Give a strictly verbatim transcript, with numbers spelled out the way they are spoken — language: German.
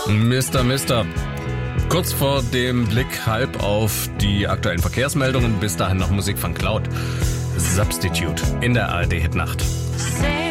Mister Mister Kurz vor dem Blick halb auf die aktuellen Verkehrsmeldungen, bis dahin noch Musik von Cloud. Substitute in der A R D-Hitnacht.